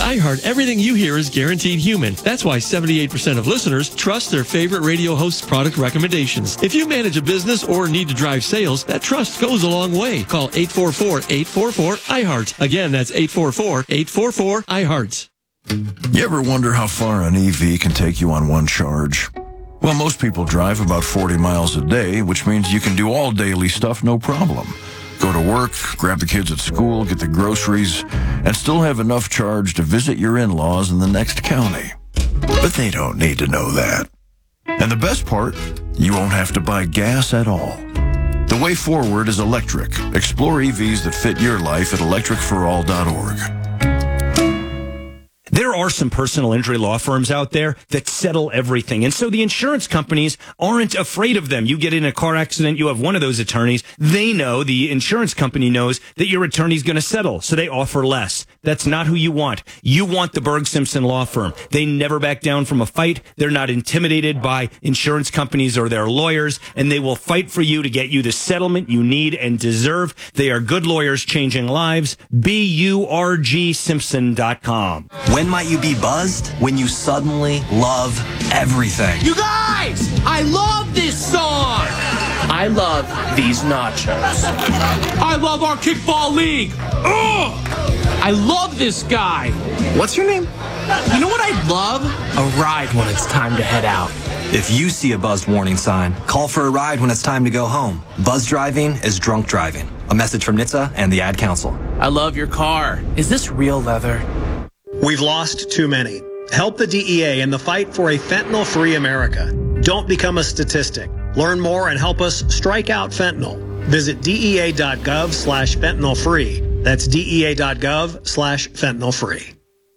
iHeart, everything you hear is guaranteed human. That's why 78% of listeners trust their favorite radio host's product recommendations. If you manage a business or need to drive sales, that trust goes a long way. Call 844-844-iHeart. Again, that's 844-844-iHeart. You ever wonder how far an EV can take you on one charge? Well, most people drive about 40 miles a day, which means you can do all daily stuff no problem. Go to work, grab the kids at school, get the groceries, and still have enough charge to visit your in-laws in the next county. But they don't need to know that. And the best part, you won't have to buy gas at all. The way forward is electric. Explore EVs that fit your life at electricforall.org. There are some personal injury law firms out there that settle everything. And so the insurance companies aren't afraid of them. You get in a car accident, you have one of those attorneys. They know, the insurance company knows that your attorney's going to settle. So they offer less. That's not who you want. You want the Berg Simpson law firm. They never back down from a fight. They're not intimidated by insurance companies or their lawyers. And they will fight for you to get you the settlement you need and deserve. They are good lawyers changing lives. BURGSimpson.com. When might you be buzzed? When you suddenly love everything. You guys, I love this song. I love these nachos. I love our kickball league. Ugh! I love this guy. What's your name? You know what I'd love? A ride when it's time to head out. If you see a buzzed warning sign, call for a ride when it's time to go home. Buzz driving is drunk driving. A message from NHTSA and the Ad Council. I love your car. Is this real leather? We've lost too many. Help the DEA in the fight for a fentanyl-free America. Don't become a statistic. Learn more and help us strike out fentanyl. Visit DEA.gov/fentanylfree. That's DEA.gov/fentanylfree.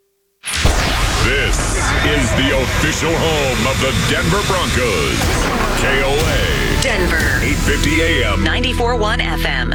This is the official home of the Denver Broncos. KOA. Denver. 850 AM. 94.1 FM.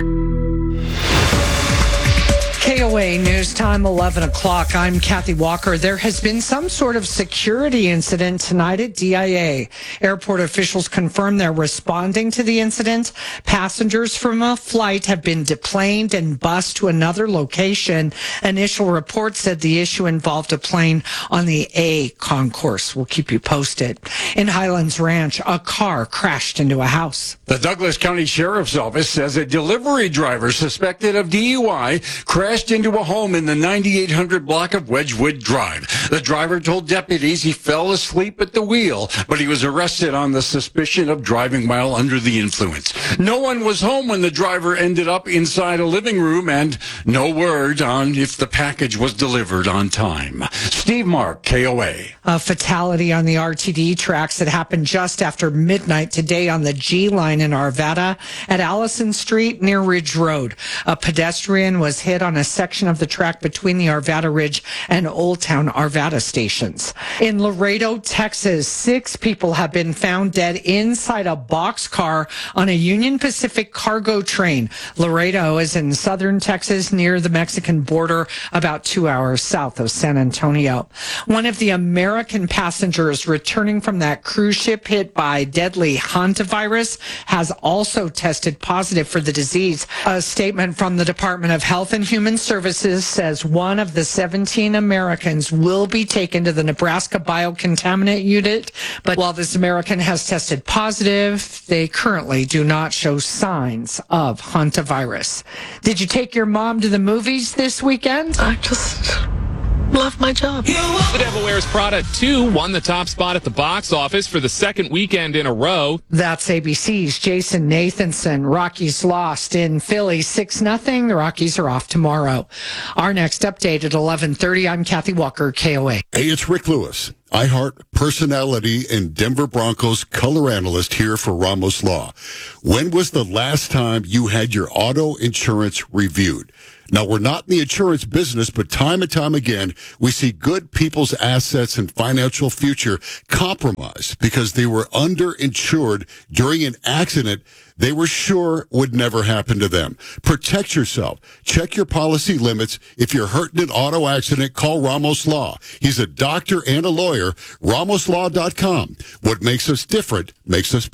KOA News Time, 11 o'clock. I'm Kathy Walker. There has been some sort of security incident tonight at DIA. Airport officials confirm they're responding to the incident. Passengers from a flight have been deplaned and bused to another location. Initial reports said the issue involved a plane on the A concourse. We'll keep you posted. In Highlands Ranch, a car crashed into a house. The Douglas County Sheriff's Office says a delivery driver suspected of DUI crashed into a home in the 9800 block of Wedgwood Drive. The driver told deputies he fell asleep at the wheel, but he was arrested on the suspicion of driving while under the influence. No one was home when the driver ended up inside a living room, and no word on if the package was delivered on time. Steve Mark, KOA. A fatality on the RTD tracks that happened just after midnight today on the G line in Arvada at Allison Street near Ridge Road. A pedestrian was hit on a section of the track between the Arvada Ridge and Old Town Arvada stations. In Laredo, Texas, 6 people have been found dead inside a boxcar on a Union Pacific cargo train. Laredo is in southern Texas near the Mexican border, about 2 hours south of San Antonio. One of the American passengers returning from that cruise ship hit by deadly hantavirus has also tested positive for the disease. A statement from the Department of Health and Human Services says one of the 17 Americans will be taken to the Nebraska Biocontaminant Unit, but while this American has tested positive, they currently do not show signs of hantavirus. Did you take your mom to the movies this weekend? I just love my job. The Devil Wears Prada 2 won the top spot at the box office for the second weekend in a row. That's ABC's Jason Nathanson. Rockies lost in Philly 6-0. The Rockies are off tomorrow. Our next update at 11:30. I'm Kathy Walker, KOA. Hey, it's Rick Lewis, iHeart personality and Denver Broncos color analyst here for Ramos Law. When was the last time you had your auto insurance reviewed? Now, we're not in the insurance business, but time and time again, we see good people's assets and financial future compromised because they were underinsured during an accident they were sure would never happen to them. Protect yourself. Check your policy limits. If you're hurt in an auto accident, call Ramos Law. He's a doctor and a lawyer. RamosLaw.com. What makes us different makes us better.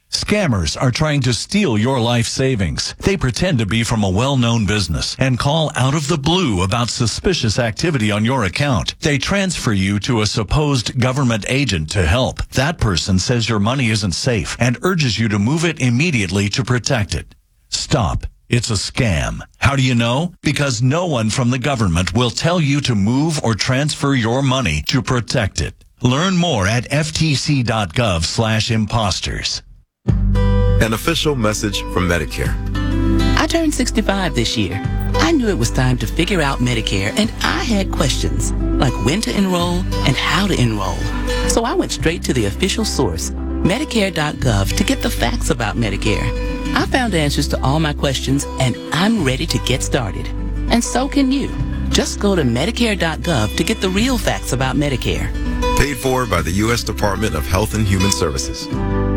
Scammers are trying to steal your life savings. They pretend to be from a well-known business and call out of the blue about suspicious activity on your account. They transfer you to a supposed government agent to help. That person says your money isn't safe and urges you to move it immediately to protect it. Stop. It's a scam. How do you know? Because no one from the government will tell you to move or transfer your money to protect it. Learn more at ftc.gov/imposters. An official message from Medicare. I turned 65 this year. I knew it was time to figure out Medicare, and I had questions, like when to enroll and how to enroll. So I went straight to the official source, Medicare.gov, to get the facts about Medicare. I found answers to all my questions, and I'm ready to get started. And so can you. Just go to Medicare.gov to get the real facts about Medicare. Paid for by the U.S. Department of Health and Human Services.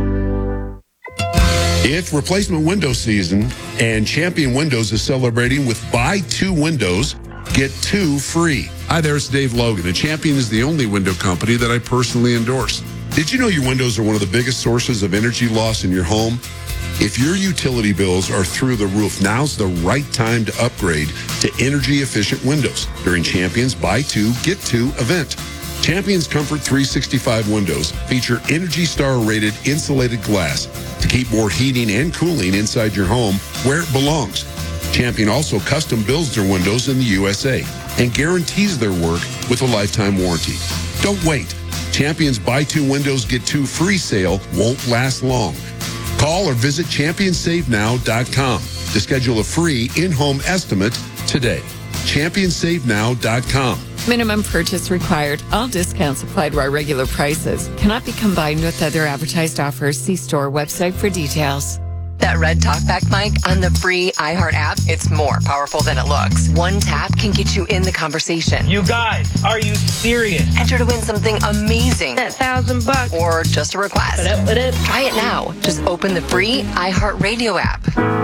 It's replacement window season, and Champion Windows is celebrating with buy 2 windows, get 2 free. Hi there, it's Dave Logan, and Champion is the only window company that I personally endorse. Did you know your windows are one of the biggest sources of energy loss in your home? If your utility bills are through the roof, now's the right time to upgrade to energy-efficient windows during Champion's Buy 2, Get 2 event. Champion's Comfort 365 windows feature Energy Star rated insulated glass to keep more heating and cooling inside your home where it belongs. Champion also custom builds their windows in the USA and guarantees their work with a lifetime warranty. Don't wait. Champion's Buy 2 Windows Get 2 free sale won't last long. Call or visit ChampionSaveNow.com to schedule a free in-home estimate today. ChampionSaveNow.com. Minimum purchase required. All discounts applied to our regular prices. Cannot be combined with other advertised offers. See store website for details. That red talkback mic on the free iHeart app, it's more powerful than it looks. One tap can get you in the conversation. You guys, are you serious? Enter to win something amazing. That $1,000. Or just a request. Try it now. Just open the free iHeart Radio app.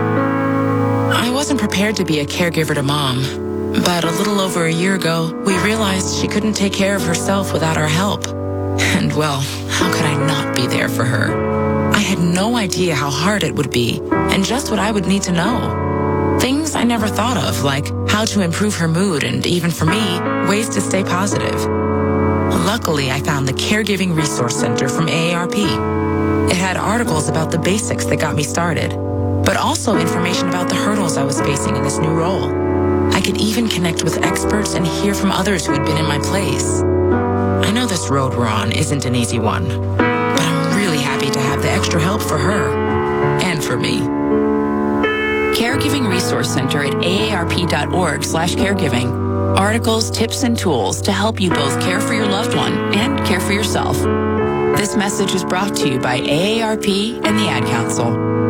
I wasn't prepared to be a caregiver to Mom. But a little over a year ago, we realized she couldn't take care of herself without our help. And well, how could I not be there for her? I had no idea how hard it would be and just what I would need to know. Things I never thought of, like how to improve her mood and, even for me, ways to stay positive. Luckily, I found the Caregiving Resource Center from AARP. It had articles about the basics that got me started, but also information about the hurdles I was facing in this new role. I could even connect with experts and hear from others who had been in my place. I know this road we're on isn't an easy one, but I'm really happy to have the extra help for her and for me. Caregiving Resource Center at aarp.org/caregiving. Articles, tips, and tools to help you both care for your loved one and care for yourself. This message is brought to you by AARP and the Ad Council.